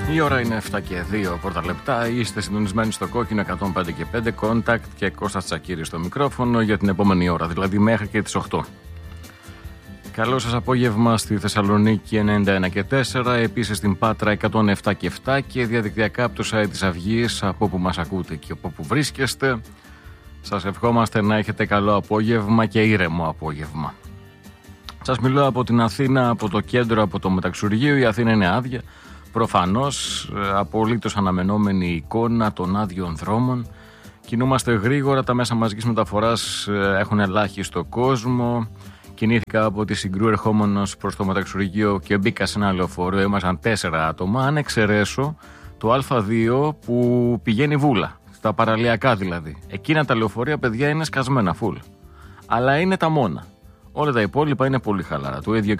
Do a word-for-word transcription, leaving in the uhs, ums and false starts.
Η ώρα είναι εφτά και δύο πρώτα λεπτά. Είστε συντονισμένοι στο κόκκινο εκατόν πέντε και πέντε Contact και Κώστας Τσακίρης στο μικρόφωνο για την επόμενη ώρα, δηλαδή μέχρι και τις οκτώ. Καλό σας απόγευμα στη Θεσσαλονίκη ενενήντα ένα και τέσσερα, επίσης στην Πάτρα εκατόν επτά και επτά και διαδικτυακά από το site της Αυγής, από όπου μας ακούτε και από όπου βρίσκεστε. Σας ευχόμαστε να έχετε καλό απόγευμα και ήρεμο απόγευμα. Σας μιλώ από την Αθήνα, από το κέντρο, από το Μεταξουργείο. Η Αθήνα είναι άδεια. Προφανώς, απολύτως αναμενόμενη εικόνα των άδειων δρόμων. Κινούμαστε γρήγορα, τα μέσα μαζικής μεταφοράς έχουν ελάχιστο κόσμο. Κινήθηκα από τη Συγκρού ερχόμενος προς το Μεταξουργείο και μπήκα σε ένα λεωφορείο. Ήμασταν τέσσερα άτομα. Αν εξαιρέσω το Α δύο που πηγαίνει Βούλα, στα παραλιακά δηλαδή. Εκείνα τα λεωφορεία, παιδιά, είναι σκασμένα φουλ. Αλλά είναι τα μόνα. Όλα τα υπόλοιπα είναι πολύ χαλαρά. Το ίδιο